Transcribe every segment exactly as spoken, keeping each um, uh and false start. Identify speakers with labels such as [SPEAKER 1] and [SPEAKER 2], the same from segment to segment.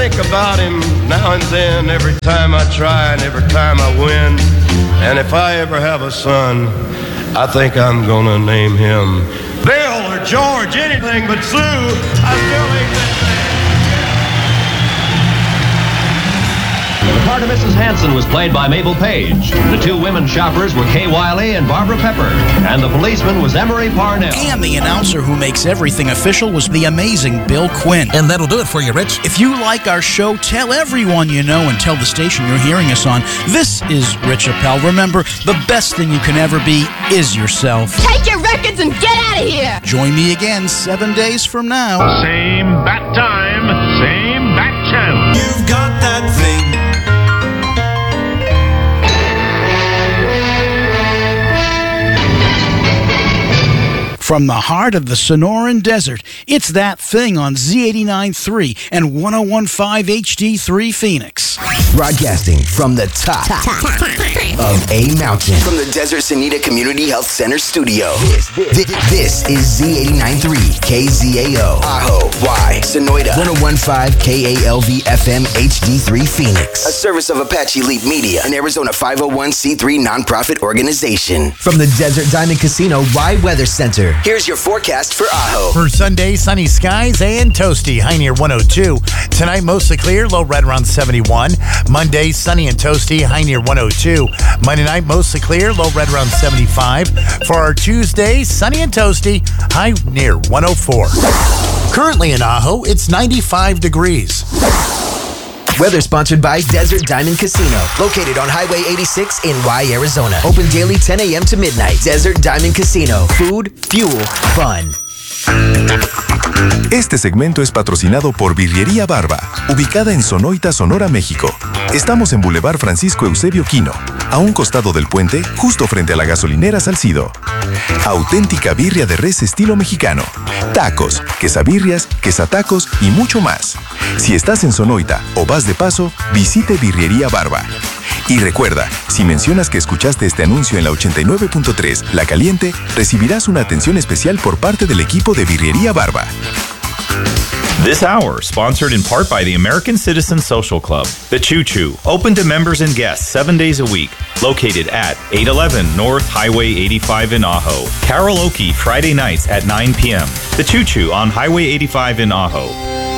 [SPEAKER 1] think about him now and then, every time I try and every time I win. And if I ever have a son, I think I'm gonna name him Bill or George, anything but Sue. I still ain't that.
[SPEAKER 2] The part of Missus Hanson was played by Mabel Page. The two women shoppers were Kay Wiley and Barbara Pepper. And the policeman was Emery Parnell.
[SPEAKER 3] And the announcer who makes everything official was the amazing Bill Quinn.
[SPEAKER 4] And that'll do it for you, Rich.
[SPEAKER 3] If you like our show, tell everyone you know and tell the station you're hearing us on. This is Rich Appel. Remember, the best thing you can ever be is yourself.
[SPEAKER 5] Take your records and get out of here!
[SPEAKER 3] Join me again seven days from now.
[SPEAKER 6] Same bat time, same bat channel.
[SPEAKER 7] You've got that thing.
[SPEAKER 3] From the heart of the Sonoran Desert, it's That Thing on Z eighty-nine point three and one oh one point five H D three Phoenix.
[SPEAKER 8] Broadcasting from the top, top, top of A Mountain. From the Desert Sonita Community Health Center studio. This, this, this is Z eighty-nine point three K Z A O. Ajo, Y, Sonoita. one oh one point five K A L V F M H D three Phoenix. A service of Apache Leap Media, an Arizona five oh one c three nonprofit organization. From the Desert Diamond Casino Y Weather Center. Here's your forecast for Ajo.
[SPEAKER 4] For Sunday, sunny skies and toasty. High near one oh two. Tonight, mostly clear, low right around seventy-one. Monday, sunny and toasty. High near one oh two. Monday night, mostly clear, low right around seventy-five. For our Tuesday, sunny and toasty. High near one oh four. Currently in Ajo, it's ninety-five degrees.
[SPEAKER 8] Weather sponsored by Desert Diamond Casino, located on Highway eighty-six in Y, Arizona. Open daily ten a.m. to midnight. Desert Diamond Casino. Food, fuel, fun.
[SPEAKER 9] Este segmento es patrocinado por Birrería Barba, ubicada en Sonoita, Sonora, México. Estamos en Boulevard Francisco Eusebio Quino, a un costado del puente, justo frente a la gasolinera Salcido. Auténtica birria de res estilo mexicano. Tacos, quesabirrias, quesatacos y mucho más. Si estás en Sonoita o vas de paso, visite Birrería Barba. Y recuerda, si mencionas que escuchaste este anuncio en la ochenta y nueve punto tres La Caliente, recibirás una atención especial por parte del equipo de Birrería Barba.
[SPEAKER 10] This hour, sponsored in part by the American Citizen Social Club, The Choo Choo, open to members and guests seven days a week, located at eight eleven North Highway eighty-five in Ajo. Karaoke Friday nights at nine p.m. The Choo Choo on Highway eighty-five in Ajo.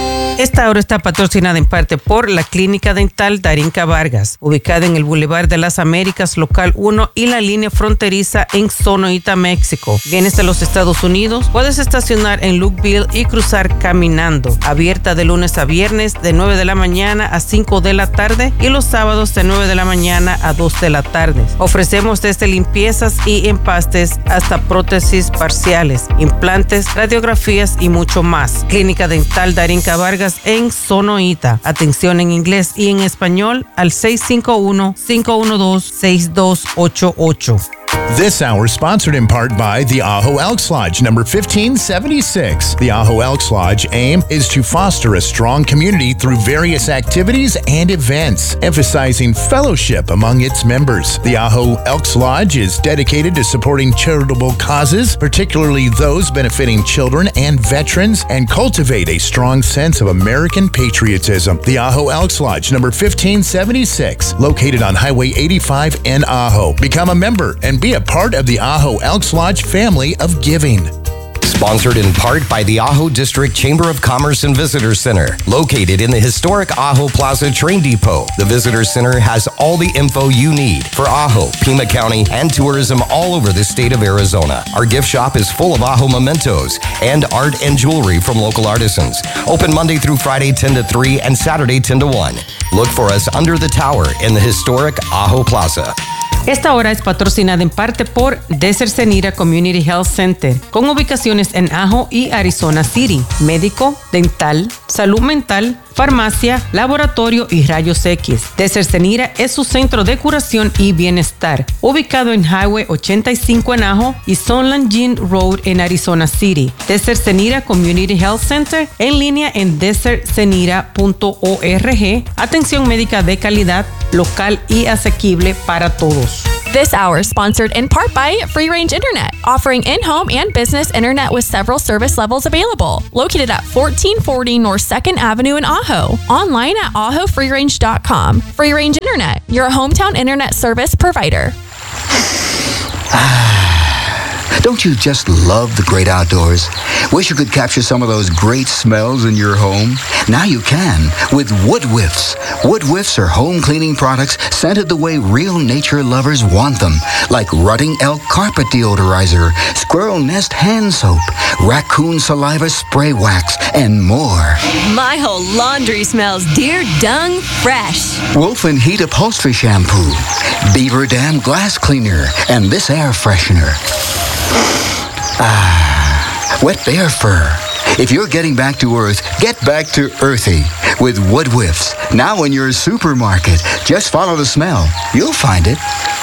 [SPEAKER 11] Esta hora está patrocinada en parte por la Clínica Dental Darinka Vargas, ubicada en el Boulevard de las Américas, local uno y la línea fronteriza en Sonoita, México. Vienes de los Estados Unidos, puedes estacionar en Lukeville y cruzar caminando. Abierta de lunes a viernes de nueve de la mañana a cinco de la tarde y los sábados de nueve de la mañana a dos de la tarde. Ofrecemos desde limpiezas y empastes hasta prótesis parciales, implantes, radiografías y mucho más. Clínica Dental Darinka Vargas en Sonoita. Atención en inglés y en español al seis cinco uno, cinco uno dos, seis dos ocho ocho.
[SPEAKER 12] This hour sponsored in part by the Ajo Elks Lodge, number fifteen seventy-six. The Ajo Elks Lodge aim is to foster a strong community through various activities and events, emphasizing fellowship among its members. The Ajo Elks Lodge is dedicated to supporting charitable causes, particularly those benefiting children and veterans, and cultivate a strong sense of American patriotism. The Ajo Elks Lodge, number fifteen seventy-six, located on Highway eighty-five in Ajo. Become a member and be a part of the Ajo Elks Lodge family of giving.
[SPEAKER 13] Sponsored in part by the Ajo District Chamber of Commerce and Visitor Center, located in the historic Ajo Plaza Train Depot. The Visitor Center has all the info you need for Ajo, Pima County, and tourism all over the state of Arizona. Our gift shop is full of Ajo mementos and art and jewelry from local artisans. Open Monday through Friday ten to three and Saturday ten to one. Look for us under the tower in the historic Ajo Plaza.
[SPEAKER 11] Esta hora es patrocinada en parte por Desert Sonita Community Health Center, con ubicaciones en Ajo y Arizona City. Médico, dental, salud mental, farmacia, laboratorio y rayos X. Desert Sonita es su centro de curación y bienestar, ubicado en Highway ochenta y cinco en Ajo y Sunland Jean Road en Arizona City. Desert Sonita Community Health Center, en línea en desert sonita punto org. Atención médica de calidad, local y asequible para todos.
[SPEAKER 7] This hour is sponsored in part by Free Range Internet, offering in-home and business internet with several service levels available. Located at fourteen forty North second Avenue in Ajo. Online at ajo free range dot com. Free Range Internet, your hometown internet service provider.
[SPEAKER 14] Don't you just love the great outdoors? Wish you could capture some of those great smells in your home? Now you can with Wood Whiffs. Wood Whiffs are home cleaning products scented the way real nature lovers want them, like Rutting Elk Carpet Deodorizer, Squirrel Nest Hand Soap, Raccoon Saliva Spray Wax, and more.
[SPEAKER 15] My whole laundry smells deer dung fresh.
[SPEAKER 14] Wolf and Heat Upholstery Shampoo, Beaver Dam Glass Cleaner, and this air freshener. Ah, wet bear fur. If you're getting back to Earth, get back to Earthy with Wood Whiffs. Now in your supermarket. Just follow the smell. You'll find it.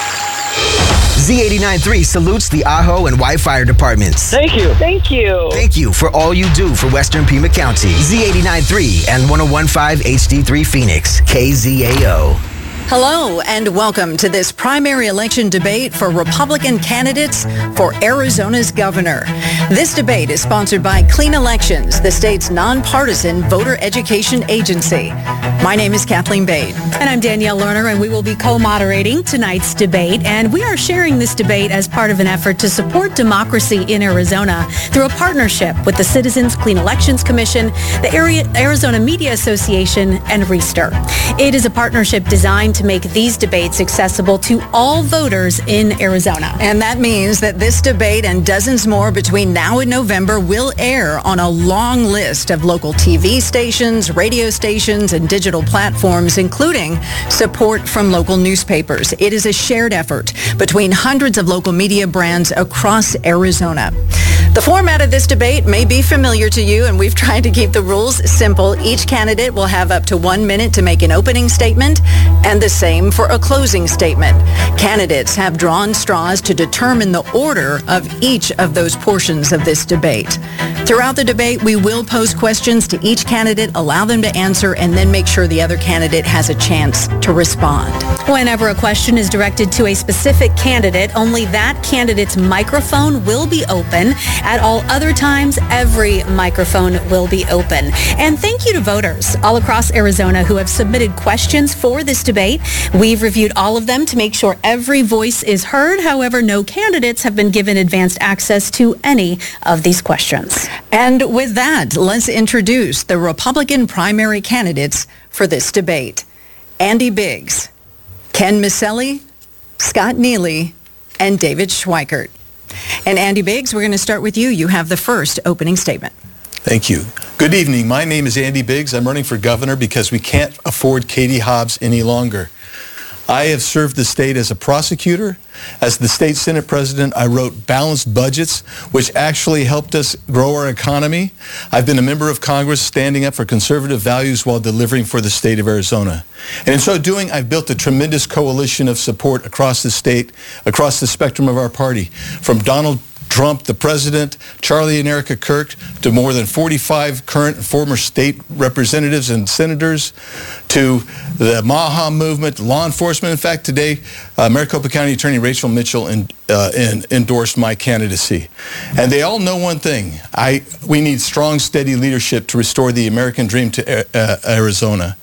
[SPEAKER 8] Z eighty-nine point three salutes the Ajo and Y Fire departments.
[SPEAKER 16] Thank you. Thank you.
[SPEAKER 8] Thank you for all you do for Western Pima County. Z eighty-nine point three and one oh one point five H D three Phoenix, K Z A O.
[SPEAKER 17] Hello and welcome to this primary election debate for Republican candidates for Arizona's governor. This debate is sponsored by Clean Elections, the state's nonpartisan voter education agency. My name is Kathleen Bade.
[SPEAKER 18] And I'm Danielle Lerner, and we will be co-moderating tonight's debate. And we are sharing this debate as part of an effort to support democracy in Arizona through a partnership with the Citizens Clean Elections Commission, the Arizona Media Association, and Reister. It is a partnership designed to make these debates accessible to all voters in Arizona.
[SPEAKER 17] And that means that this debate and dozens more between now and November will air on a long list of local T V stations, radio stations, and digital platforms, including support from local newspapers. It is a shared effort between hundreds of local media brands across Arizona. The format of this debate may be familiar to you, and we've tried to keep the rules simple. Each candidate will have up to one minute to make an opening statement, and the same for a closing statement. Candidates have drawn straws to determine the order of each of those portions of this debate. Throughout the debate, we will pose questions to each candidate, allow them to answer, and then make sure the other candidate has a chance to respond.
[SPEAKER 18] Whenever a question is directed to a specific candidate, only that candidate's microphone will be open. At all other times, every microphone will be open. And thank you to voters all across Arizona who have submitted questions for this debate. We've reviewed all of them to make sure every voice is heard. However, no candidates have been given advanced access to any of these questions.
[SPEAKER 17] And with that, let's introduce the Republican primary candidates for this debate. Andy Biggs, Ken Miceli, Scott Neely, and David Schweikert. And Andy Biggs, we're going to start with you. You have the first opening statement.
[SPEAKER 19] Thank you. Good evening. My name is Andy Biggs. I'm running for governor because we can't afford Katie Hobbs any longer. I have served the state as a prosecutor. As the state Senate president, I wrote balanced budgets, which actually helped us grow our economy. I've been a member of Congress standing up for conservative values while delivering for the state of Arizona. And in so doing, I've built a tremendous coalition of support across the state, across the spectrum of our party, from Donald Trump, the president, Charlie and Erica Kirk, to more than forty-five current and former state representatives and senators, to the MAHA movement, law enforcement. In fact, today, uh, Maricopa County Attorney Rachel Mitchell in, uh, in, endorsed my candidacy. And they all know one thing. I, we need strong, steady leadership to restore the American dream to uh, Arizona.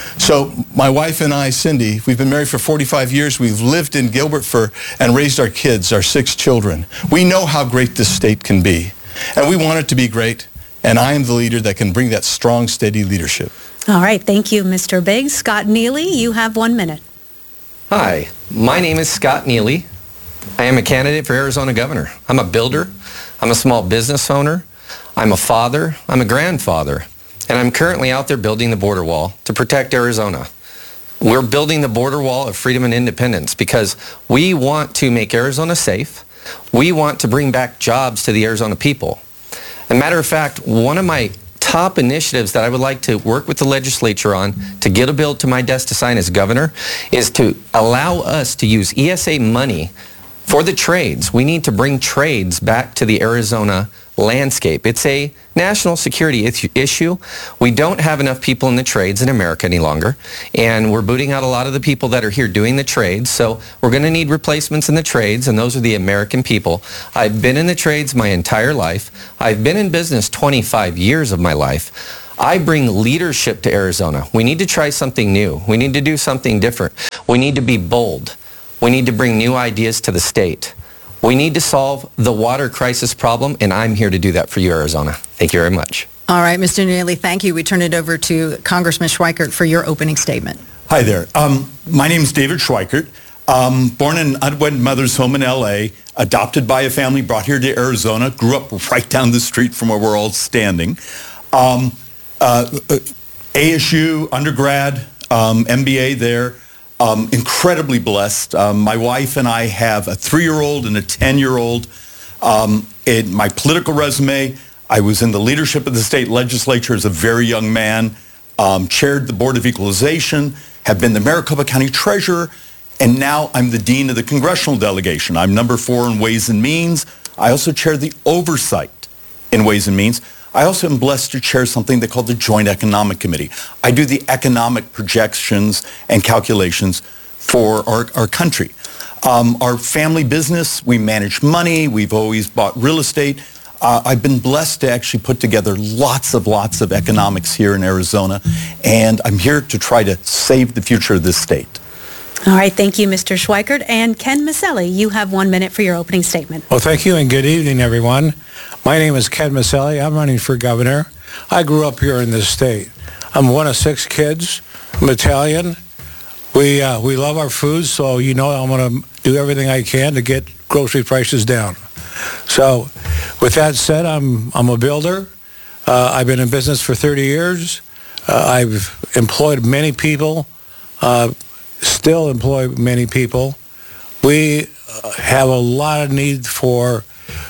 [SPEAKER 19] So my wife and I, Cindy, we've been married for forty-five years. We've lived in Gilbert for and raised our kids, our six children. We know how great this state can be, and we want it to be great. And I am the leader that can bring that strong, steady leadership.
[SPEAKER 18] All right. Thank you, Mister Biggs. Scott Neely, you have one minute.
[SPEAKER 20] Hi, my name is Scott Neely. I am a candidate for Arizona governor. I'm a builder. I'm a small business owner. I'm a father. I'm a grandfather. And I'm currently out there building the border wall to protect Arizona. We're building the border wall of freedom and independence because we want to make Arizona safe. We want to bring back jobs to the Arizona people. As a matter of fact, one of my top initiatives that I would like to work with the legislature on to get a bill to my desk to sign as governor is to allow us to use E S A money for the trades. We need to bring trades back to the Arizona landscape. It's a national security issue. We don't have enough people in the trades in America any longer, and we're booting out a lot of the people that are here doing the trades, so we're going to need replacements in the trades, and those are the American people. I've been in the trades my entire life. I've been in business twenty-five years of my life. I bring leadership to Arizona. We need to try something new. We need to do something different. We need to be bold. We need to bring new ideas to the state. We need to solve the water crisis problem, and I'm here to do that for you, Arizona. Thank you very much.
[SPEAKER 17] All right, Mister Neely, thank you. We turn it over to Congressman Schweikert for your opening statement.
[SPEAKER 16] Hi there. Um, my name is David Schweikert. Um, born in an unwed mother's home in L A, adopted by a family, brought here to Arizona, grew up right down the street from where we're all standing. Um, uh, A S U, undergrad, um, M B A there. Um, incredibly blessed. Um, my wife and I have a three-year-old and a ten-year-old. Um, in my political resume, I was in the leadership of the state legislature as a very young man, um, chaired the Board of Equalization, have been the Maricopa County Treasurer, and now I'm the Dean of the Congressional Delegation. I'm number four in Ways and Means. I also chair the Oversight in Ways and Means. I also am blessed to chair something they call the Joint Economic Committee. I do the economic projections and calculations for our, our country. Um, our family business, we manage money. We've always bought real estate. Uh, I've been blessed to actually put together lots of, lots of economics here in Arizona, and I'm here to try to save the future of this state.
[SPEAKER 18] All right, thank you, Mister Schweikert. And Ken Maselli, you have one minute for your opening statement.
[SPEAKER 21] Well, thank you, and good evening, everyone. My name is Ken Maselli. I'm running for governor. I grew up here in this state. I'm one of six kids. I'm Italian. We uh, we love our food, so you know I'm going to do everything I can to get grocery prices down. So, with that said, I'm I'm a builder. Uh, I've been in business for thirty years. Uh, I've employed many people. Uh, still employ many people. We have a lot of need for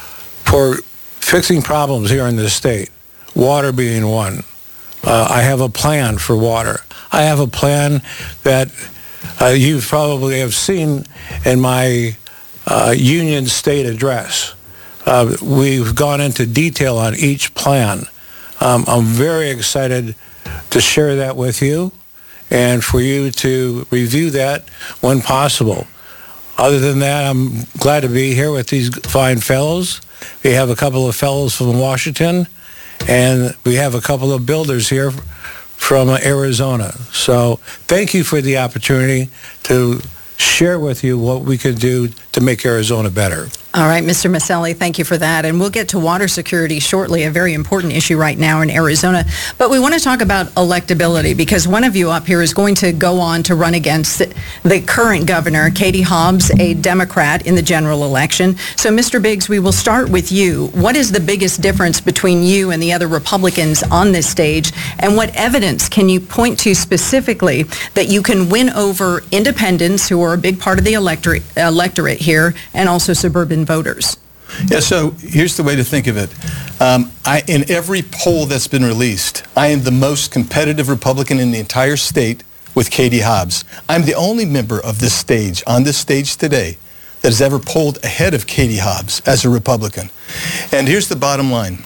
[SPEAKER 21] for fixing problems here in this state, water being one. Uh, I have a plan for water. I have a plan that uh, you probably have seen in my uh, Union State address. Uh, we've gone into detail on each plan. Um, I'm very excited to share that with you and for you to review that when possible. Other than that, I'm glad to be here with these fine fellows. We have a couple of fellows from Washington, and we have a couple of builders here from Arizona. So thank you for the opportunity to share with you what we can do to make Arizona better.
[SPEAKER 17] All right, Mister Maselli, thank you for that. And we'll get to water security shortly, a very important issue right now in Arizona. But we want to talk about electability because one of you up here is going to go on to run against the current governor, Katie Hobbs, a Democrat in the general election. So, Mister Biggs, we will start with you. What is the biggest difference between you and the other Republicans on this stage? And what evidence can you point to specifically that you can win over independents who are a big part of the electorate, electorate here and also suburban voters?
[SPEAKER 19] Yeah, so here's the way to think of it. Um, I, in every poll that's been released, I am the most competitive Republican in the entire state with Katie Hobbs. I'm the only member of this stage, on this stage today, that has ever polled ahead of Katie Hobbs as a Republican. And here's the bottom line.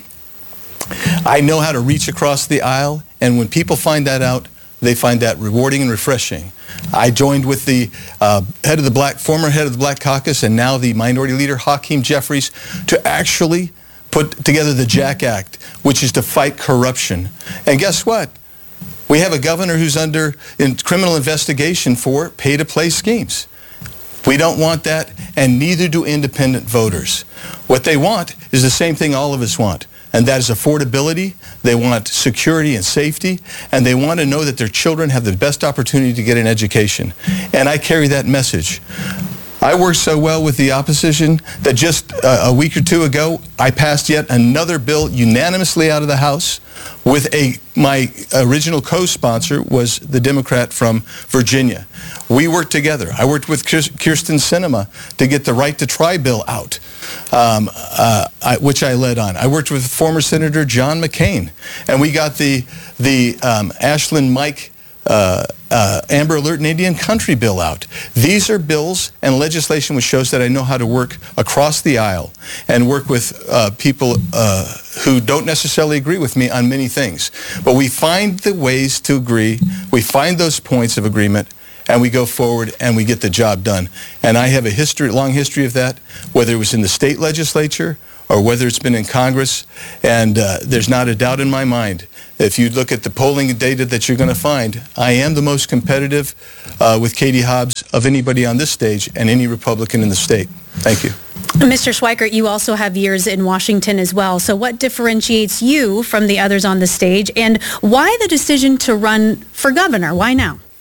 [SPEAKER 19] I know how to reach across the aisle, and when people find that out, they find that rewarding and refreshing. I joined with the uh, head of the black, former head of the Black Caucus and now the Minority Leader, Hakeem Jeffries, to actually put together the JACK Act, which is to fight corruption. And guess what? We have a governor who's under in criminal investigation for pay-to-play schemes. We don't want that, and neither do independent voters. What they want is the same thing all of us want. And that is affordability. They want security and safety, and they want to know that their children have the best opportunity to get an education. And I carry that message. I worked so well with the opposition that just uh, a week or two ago, I passed yet another bill unanimously out of the House with a, my original co-sponsor was the Democrat from Virginia. We worked together. I worked with Kirsten Sinema to get the Right to Try bill out, um, uh, I, which I led on. I worked with former Senator John McCain, and we got the, the um, Ashland Mike uh, uh, Amber Alert and Indian Country bill out. These are bills and legislation which shows that I know how to work across the aisle and work with uh, people uh, who don't necessarily agree with me on many things. But we find the ways to agree, we find those points of agreement, and we go forward and we get the job done. And I have a history, long history of that, whether it was in the state legislature or whether it's been in Congress, and uh, there's not a doubt in my mind. If you look at the polling data that you're going to find, I am the most competitive uh, with Katie Hobbs of anybody on this stage and any Republican in the state. Thank you.
[SPEAKER 18] Mister Schweikert, you also have years in Washington as well. So what differentiates you from the others on the stage, and why the decision to run for governor? Why now?